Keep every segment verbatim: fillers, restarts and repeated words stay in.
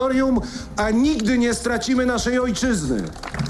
a nigdy nie stracimy naszej ojczyzny.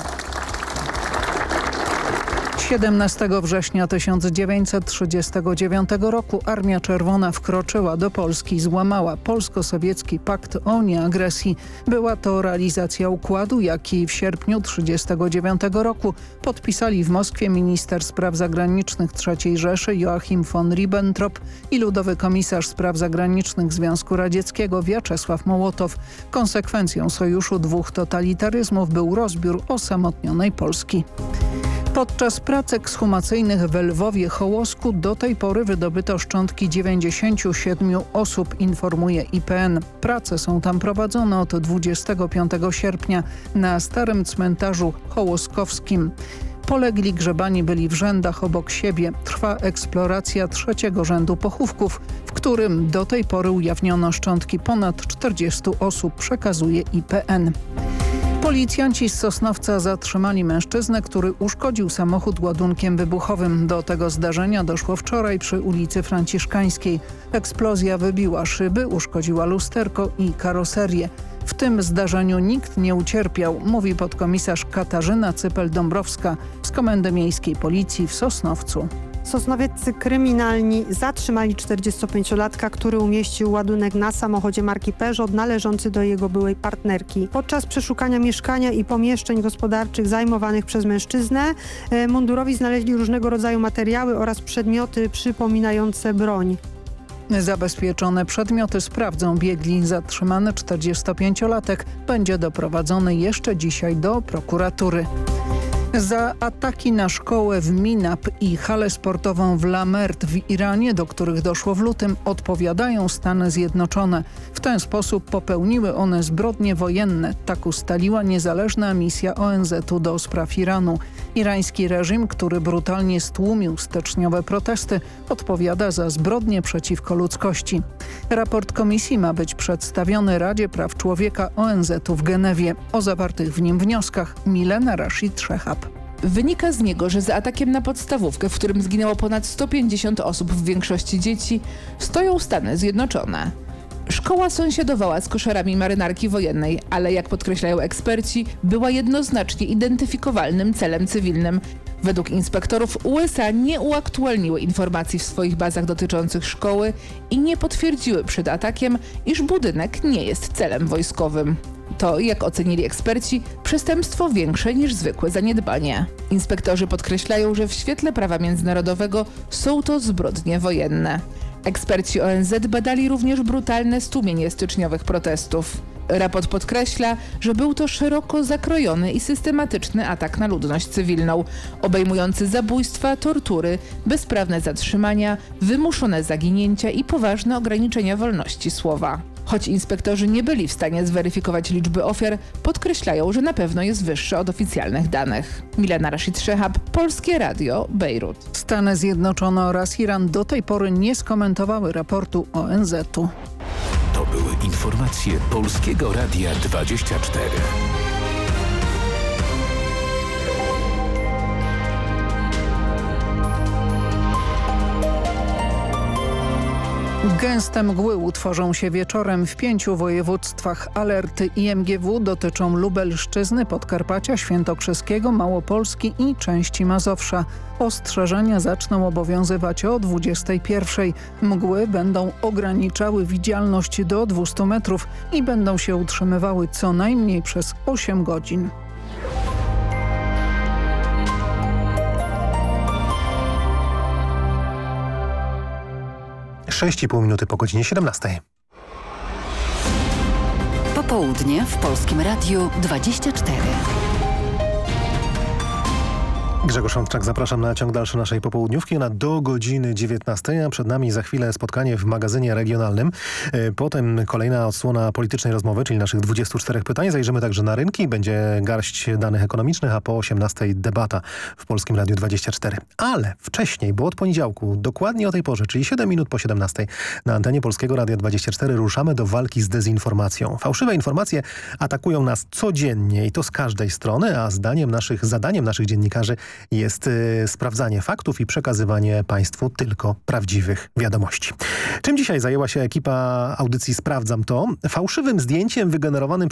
siedemnastego września tysiąc dziewięćset trzydziestego dziewiątego roku Armia Czerwona wkroczyła do Polski i złamała polsko-sowiecki pakt o nieagresji. Była to realizacja układu, jaki w sierpniu tysiąc dziewięćset trzydziestego dziewiątego roku podpisali w Moskwie minister spraw zagranicznych trzeciej Rzeszy Joachim von Ribbentrop i ludowy komisarz spraw zagranicznych Związku Radzieckiego Wiaczesław Mołotow. Konsekwencją sojuszu dwóch totalitaryzmów był rozbiór osamotnionej Polski. Podczas prac ekshumacyjnych w Lwowie Hołosku do tej pory wydobyto szczątki dziewięćdziesięciu siedmiu osób, informuje I P N. Prace są tam prowadzone od dwudziestego piątego sierpnia na starym cmentarzu hołoskowskim. Polegli grzebani byli w rzędach obok siebie. Trwa eksploracja trzeciego rzędu pochówków, w którym do tej pory ujawniono szczątki ponad czterdziestu osób, przekazuje I P N. Policjanci z Sosnowca zatrzymali mężczyznę, który uszkodził samochód ładunkiem wybuchowym. Do tego zdarzenia doszło wczoraj przy ulicy Franciszkańskiej. Eksplozja wybiła szyby, uszkodziła lusterko i karoserię. W tym zdarzeniu nikt nie ucierpiał, mówi podkomisarz Katarzyna Cypel-Dąbrowska z Komendy Miejskiej Policji w Sosnowcu. Sosnowieccy kryminalni zatrzymali czterdziestopięciolatka, który umieścił ładunek na samochodzie marki Peugeot należący do jego byłej partnerki. Podczas przeszukania mieszkania i pomieszczeń gospodarczych zajmowanych przez mężczyznę mundurowi znaleźli różnego rodzaju materiały oraz przedmioty przypominające broń. Zabezpieczone przedmioty sprawdzą biegli. Zatrzymany czterdziestopięciolatek będzie doprowadzony jeszcze dzisiaj do prokuratury. Za ataki na szkołę w Minab i halę sportową w La Merde w Iranie, do których doszło w lutym, odpowiadają Stany Zjednoczone. W ten sposób popełniły one zbrodnie wojenne. Tak ustaliła niezależna misja O N Z u do spraw Iranu. Irański reżim, który brutalnie stłumił styczniowe protesty, odpowiada za zbrodnie przeciwko ludzkości. Raport komisji ma być przedstawiony Radzie Praw Człowieka O N Z u w Genewie. O zawartych w nim wnioskach Milena Rashid Szehab. Wynika z niego, że za atakiem na podstawówkę, w którym zginęło ponad sto pięćdziesiąt osób, w większości dzieci, stoją Stany Zjednoczone. Szkoła sąsiadowała z koszarami marynarki wojennej, ale jak podkreślają eksperci, była jednoznacznie identyfikowalnym celem cywilnym. Według inspektorów U S A nie uaktualniły informacji w swoich bazach dotyczących szkoły i nie potwierdziły przed atakiem, iż budynek nie jest celem wojskowym. To, jak ocenili eksperci, przestępstwo większe niż zwykłe zaniedbanie. Inspektorzy podkreślają, że w świetle prawa międzynarodowego są to zbrodnie wojenne. Eksperci O N Z badali również brutalne stłumienie styczniowych protestów. Raport podkreśla, że był to szeroko zakrojony i systematyczny atak na ludność cywilną, obejmujący zabójstwa, tortury, bezprawne zatrzymania, wymuszone zaginięcia i poważne ograniczenia wolności słowa. Choć inspektorzy nie byli w stanie zweryfikować liczby ofiar, podkreślają, że na pewno jest wyższa od oficjalnych danych. Milena Rashid Szehab, Polskie Radio, Bejrut. Stany Zjednoczone oraz Iran do tej pory nie skomentowały raportu O N Z u. To były informacje Polskiego Radia dwadzieścia cztery. Gęste mgły utworzą się wieczorem w pięciu województwach. Alerty I M G W dotyczą Lubelszczyzny, Podkarpacia, Świętokrzyskiego, Małopolski i części Mazowsza. Ostrzeżenia zaczną obowiązywać o dwudziestej pierwszej. Mgły będą ograniczały widzialność do dwustu metrów i będą się utrzymywały co najmniej przez osiem godzin. sześć i pół minuty po godzinie siedemnastej. Popołudnie w Polskim Radiu dwadzieścia cztery. Grzegorz Szączak, zapraszam na ciąg dalszy naszej popołudniówki. Ona do godziny dziewiętnastej, a przed nami za chwilę spotkanie w magazynie regionalnym. Potem kolejna odsłona politycznej rozmowy, czyli naszych dwudziestu czterech pytań. Zajrzymy także na rynki, będzie garść danych ekonomicznych, a po osiemnastej debata w Polskim Radiu dwadzieścia cztery. Ale wcześniej, bo od poniedziałku, dokładnie o tej porze, czyli siedem minut po siedemnastej, na antenie Polskiego Radia dwadzieścia cztery ruszamy do walki z dezinformacją. Fałszywe informacje atakują nas codziennie i to z każdej strony, a zdaniem naszych, zadaniem naszych dziennikarzy jest y, sprawdzanie faktów i przekazywanie Państwu tylko prawdziwych wiadomości. Czym dzisiaj zajęła się ekipa audycji Sprawdzam to? Fałszywym zdjęciem wygenerowanym